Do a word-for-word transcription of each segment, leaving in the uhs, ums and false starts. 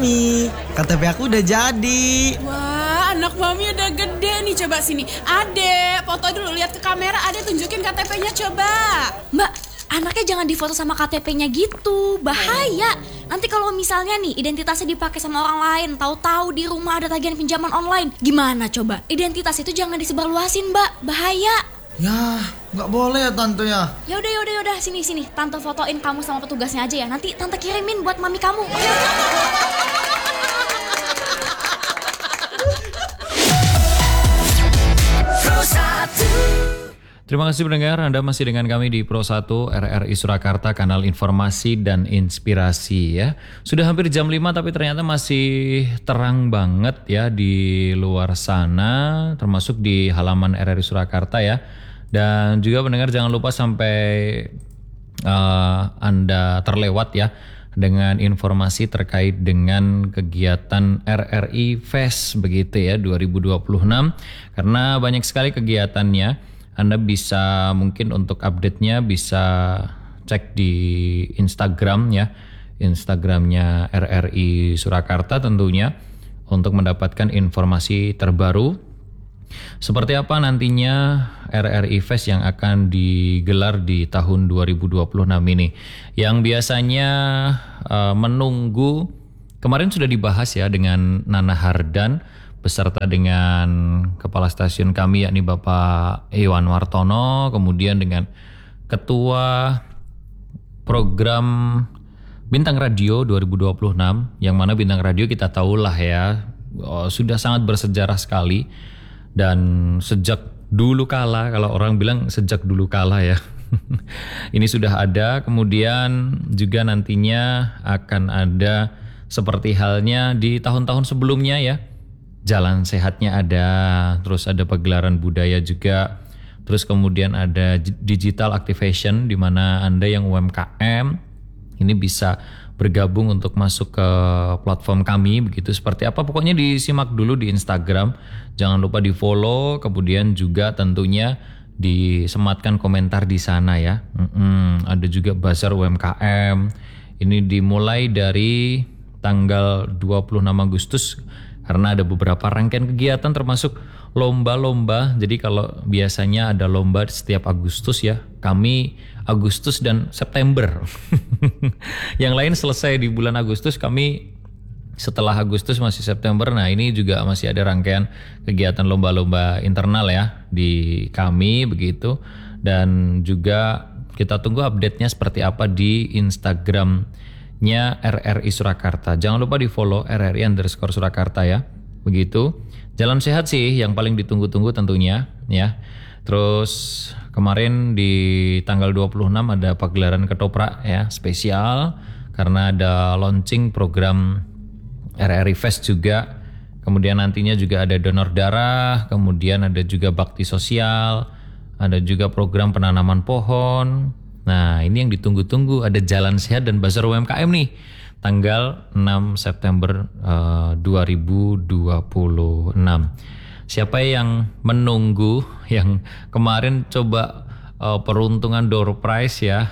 Mami, K T P aku udah jadi. Wah, anak Mami udah gede nih. Coba sini. Adek, foto dulu, lihat ke kamera. Adek tunjukin K T P-nya coba. Mbak, anaknya jangan difoto sama K T P-nya gitu. Bahaya. Nanti kalau misalnya nih identitasnya dipakai sama orang lain, tahu-tahu di rumah ada tagihan pinjaman online, gimana coba? Identitas itu jangan disebarluasin, Mbak. Bahaya. Ya, nggak boleh ya tante ya. Ya udah, ya udah, ya udah. Sini, sini. Tante fotoin kamu sama petugasnya aja ya. Nanti tante kirimin buat mami kamu. Terima kasih pendengar, Anda masih dengan kami di Pro satu R R I Surakarta, kanal informasi dan inspirasi ya. Sudah hampir jam lima tapi ternyata masih terang banget ya di luar sana, termasuk di halaman R R I Surakarta ya. Dan juga pendengar jangan lupa sampai uh, Anda terlewat ya dengan informasi terkait dengan kegiatan R R I Fest begitu ya dua ribu dua puluh enam, karena banyak sekali kegiatannya. Anda bisa mungkin untuk update-nya bisa cek di Instagram ya, Instagramnya R R I Surakarta tentunya untuk mendapatkan informasi terbaru seperti apa nantinya R R I Fest yang akan digelar di tahun dua ribu dua puluh enam ini. Yang biasanya uh, menunggu, kemarin sudah dibahas ya dengan Nana Hardan beserta dengan kepala stasiun kami yakni Bapak Iwan Wartono, kemudian dengan ketua program Bintang Radio dua ribu dua puluh enam, yang mana Bintang Radio kita tahulah ya oh, sudah sangat bersejarah sekali. Dan sejak dulu kala, kalau orang bilang sejak dulu kala ya, ini sudah ada. Kemudian juga nantinya akan ada seperti halnya di tahun-tahun sebelumnya ya, jalan sehatnya ada, terus ada pagelaran budaya juga, terus kemudian ada digital activation di mana Anda yang U M K M ini bisa bergabung untuk masuk ke platform kami begitu. Seperti apa pokoknya disimak dulu di Instagram, jangan lupa di follow, kemudian juga tentunya disematkan komentar di sana ya. Mm-mm, ada juga bazar U M K M, ini dimulai dari tanggal dua puluh enam Agustus karena ada beberapa rangkaian kegiatan termasuk lomba-lomba. Jadi kalau biasanya ada lomba setiap Agustus ya, kami Agustus dan September. Yang lain selesai di bulan Agustus, kami setelah Agustus masih September. Nah ini juga masih ada rangkaian kegiatan lomba-lomba internal ya di kami begitu. Dan juga kita tunggu update-nya seperti apa di Instagram-nya R R I Surakarta. Jangan lupa di follow R R I underscore Surakarta ya. Begitu. Jalan sehat sih yang paling ditunggu-tunggu tentunya ya. Terus kemarin di tanggal dua puluh enam ada pagelaran ketoprak ya, spesial karena ada launching program R R I Fest juga. Kemudian nantinya juga ada donor darah, kemudian ada juga bakti sosial, ada juga program penanaman pohon. Nah, ini yang ditunggu-tunggu, ada jalan sehat dan bazar U M K M nih. Tanggal enam September uh, dua ribu dua puluh enam. Siapa yang menunggu yang kemarin coba uh, peruntungan door prize ya.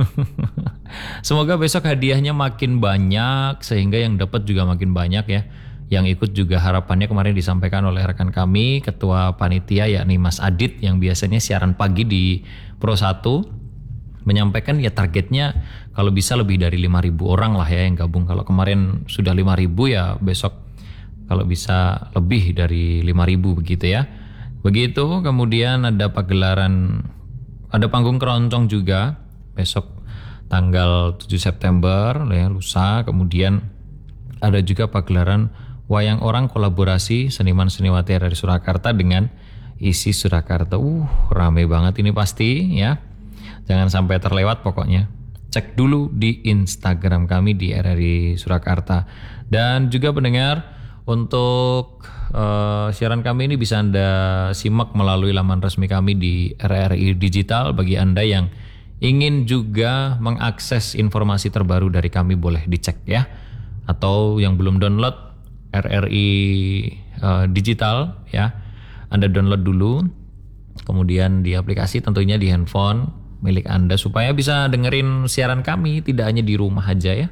Semoga besok hadiahnya makin banyak sehingga yang dapat juga makin banyak ya. Yang ikut juga harapannya kemarin disampaikan oleh rekan kami, ketua panitia yakni Mas Adit yang biasanya siaran pagi di Pro satu, menyampaikan ya targetnya kalau bisa lebih dari lima ribu orang lah ya yang gabung. Kalau kemarin sudah lima ribu ya besok kalau bisa lebih dari lima ribu begitu ya. Begitu, kemudian ada pagelaran, ada panggung keroncong juga besok tanggal tujuh September ya, lusa. Kemudian ada juga pagelaran wayang orang kolaborasi seniman seniwati R R I Surakarta dengan isi Surakarta. Uh, rame banget ini pasti ya. Jangan sampai terlewat pokoknya. Cek dulu di Instagram kami di R R I Surakarta. Dan juga pendengar, untuk uh, siaran kami ini bisa Anda simak melalui laman resmi kami di R R I Digital. Bagi Anda yang ingin juga mengakses informasi terbaru dari kami boleh dicek ya. Atau yang belum download R R I uh, Digital ya, Anda download dulu. Kemudian di aplikasi tentunya di handphone milik Anda supaya bisa dengerin siaran kami tidak hanya di rumah aja ya.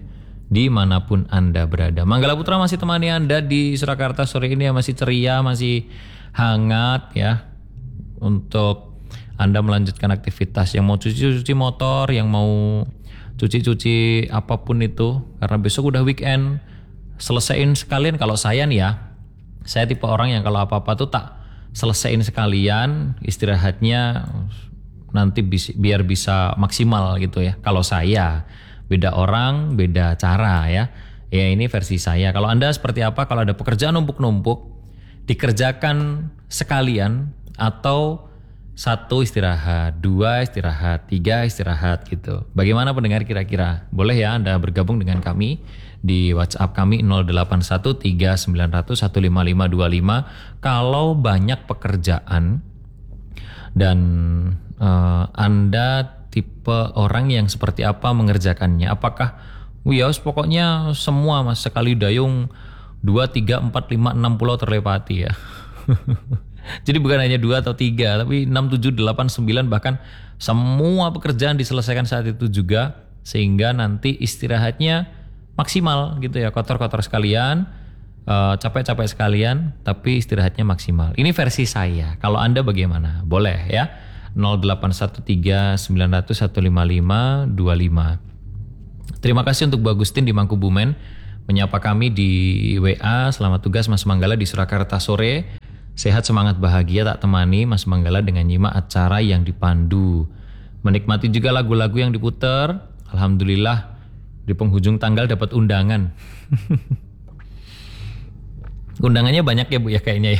dimanapun Anda berada. Manggala Putra masih temani Anda di Surakarta sore ini, ya, masih ceria, masih hangat ya, untuk Anda melanjutkan aktivitas. Yang mau cuci-cuci motor, yang mau cuci-cuci apapun itu, karena besok udah weekend, selesaiin sekalian. Kalau saya nih ya, saya tipe orang yang kalau apa-apa tuh tak selesaiin sekalian, istirahatnya nanti bis, biar bisa maksimal gitu ya. Kalau saya, beda orang, beda cara ya. Ya ini versi saya. Kalau Anda seperti apa? Kalau ada pekerjaan numpuk-numpuk, dikerjakan sekalian atau satu istirahat, dua istirahat, tiga istirahat gitu. Bagaimana pendengar kira-kira? Boleh ya Anda bergabung dengan kami di WhatsApp kami nol delapan satu tiga sembilan nol nol satu lima lima dua lima. Kalau banyak pekerjaan dan uh, Anda tipe orang yang seperti apa mengerjakannya? Apakah wios pokoknya semua mas, sekali dayung dua, tiga, empat, lima, enam pulau terlewati ya. Jadi bukan hanya dua atau tiga, tapi enam, tujuh, delapan, sembilan, bahkan semua pekerjaan diselesaikan saat itu juga, sehingga nanti istirahatnya maksimal gitu ya, kotor-kotor sekalian, uh, capek-capek sekalian, tapi istirahatnya maksimal. Ini versi saya. Kalau Anda bagaimana? Boleh ya. nol delapan satu tiga sembilan nol nol satu lima lima dua lima. Terima kasih untuk Bu Agustin di Mangkubumen menyapa kami di W A. Selamat tugas Mas Manggala di Surakarta sore. Sehat, semangat, bahagia, tak temani Mas Manggala dengan nyimak acara yang dipandu. Menikmati juga lagu-lagu yang diputer. Alhamdulillah di penghujung tanggal dapat undangan. Undangannya banyak ya Bu ya kayaknya ya.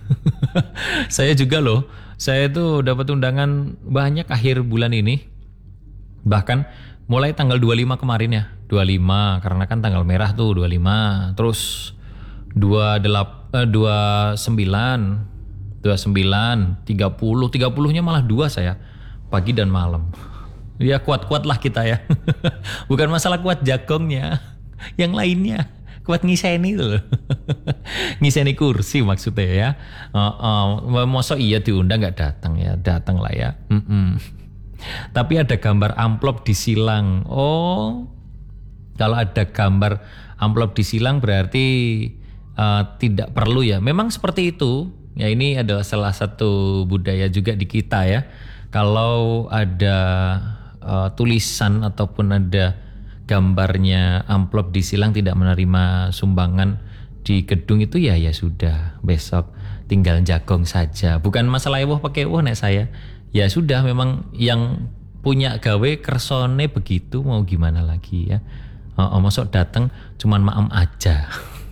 Saya juga loh. Saya tuh dapat undangan banyak akhir bulan ini. Bahkan mulai tanggal dua puluh lima kemarin ya. dua puluh lima karena kan tanggal merah tuh dua puluh lima. Terus dua puluh delapan, eh, dua puluh sembilan, dua puluh sembilan, tiga puluh, tiga puluh-nya malah dua saya, pagi dan malam. Ya kuat-kuat lah kita ya. Bukan masalah kuat jagongnya, yang lainnya kuat ngiseni itu loh. Ngiseni kursi maksudnya ya. Uh, uh, masa iya diundang nggak datang ya, datang lah ya. Mm-mm. Tapi ada gambar amplop disilang. Oh, kalau ada gambar amplop disilang berarti Uh, tidak perlu ya. Memang seperti itu. Ya ini adalah salah satu budaya juga di kita ya. Kalau ada uh, tulisan ataupun ada gambarnya amplop disilang tidak menerima sumbangan di gedung itu ya ya sudah. Besok tinggal jagong saja. Bukan masalah ewoh pakai ewoh nek saya. Ya sudah memang yang punya gawe kersone begitu, mau gimana lagi ya. Uh, uh, masuk datang cuman maem aja.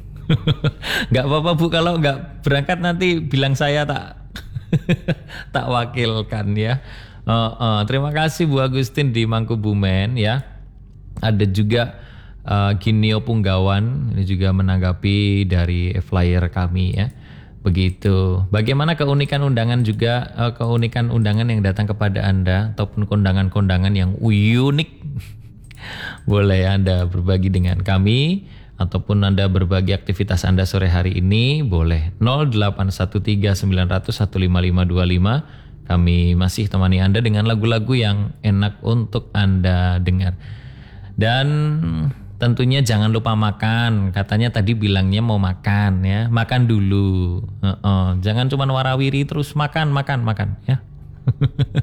Gak apa-apa Bu, kalau gak berangkat nanti bilang saya tak tak wakilkan ya. Uh, uh, terima kasih Bu Agustin di Mangkubumen ya. Ada juga uh, Ginio Punggawan, ini juga menanggapi dari flyer kami ya. Begitu. Bagaimana keunikan undangan juga, uh, keunikan undangan yang datang kepada Anda ataupun kondangan-kondangan yang unik. Boleh Anda berbagi dengan kami. Ataupun Anda berbagi aktivitas Anda sore hari ini, boleh nol delapan satu tiga sembilan nol nol satu lima lima dua lima. Kami masih temani Anda dengan lagu-lagu yang enak untuk Anda dengar. Dan tentunya jangan lupa makan. Katanya tadi bilangnya mau makan ya. Makan dulu. Uh-uh. Jangan cuma warawiri terus makan, makan, makan ya.